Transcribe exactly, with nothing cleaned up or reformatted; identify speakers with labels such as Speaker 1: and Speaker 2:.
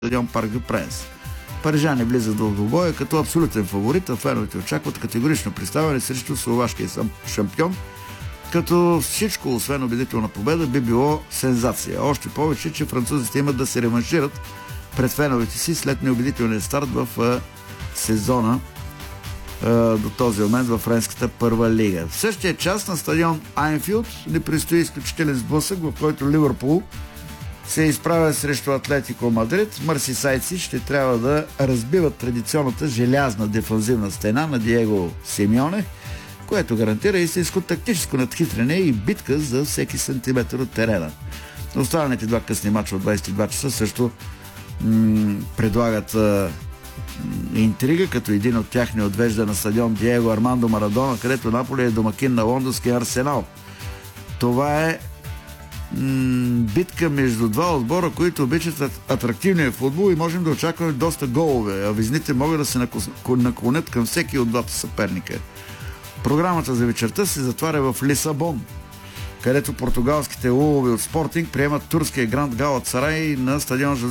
Speaker 1: стадион Парк де Пренс. Парижани влизат в двубоя като абсолютен фаворит, а феновете очакват категорично представяне срещу словашкия шампион, като всичко, освен убедителна победа, би било сензация. Още повече, че французите имат да се реваншират пред феновете си след неубедителния старт в сезона до този момент във френската първа лига. В същия час на стадион Айнфилд ни предстои изключителен сблъсък, в който Ливърпул се изправя срещу Атлетико Мадрид. Мърсисайци ще трябва да разбиват традиционната желязна дефанзивна стена на Диего Симеоне, което гарантира истинско тактическо надхитрене и битка за всеки сантиметър от терена. Останалите два късни мача от двайсет и два часа също м- предлагат а, интрига, като един от тях не отвежда на стадион Диего Армандо Марадона, където Наполи е домакин на лондонския Арсенал. Това е м- битка между два отбора, които обичат атрактивния футбол и можем да очакваме доста голове, а везните могат да се наклонят към всеки от двата съперника. Програмата за вечерта се затваря в Лисабон, където португалските лулови от Спортинг приемат турския Гранд Галатсарай на стадион